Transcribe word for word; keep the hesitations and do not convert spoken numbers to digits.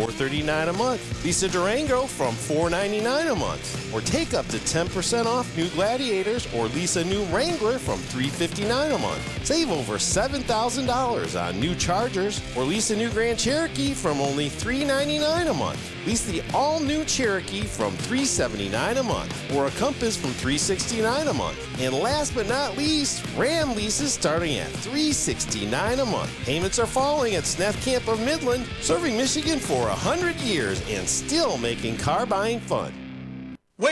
four thirty-nine a month. Lease a Durango from four ninety-nine a month. Or take up to ten percent off new Gladiators or lease a new Wrangler from three fifty-nine a month. Save over seven thousand dollars on new Chargers or lease a new Grand Cherokee from only three ninety-nine a month. Lease the all-new Cherokee from three seventy-nine a month or a Compass from three sixty-nine a month. And last but not least, Ram leases starting at three sixty-nine a month. Payments are falling at Sneff Camp of Midland, serving Michigan for one hundred years and still making car buying fun.